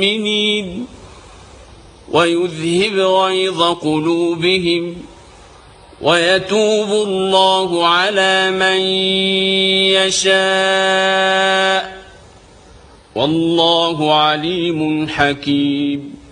المؤمنين ويذهب غيظ قلوبهم ويتوب الله على من يشاء والله عليم حكيم.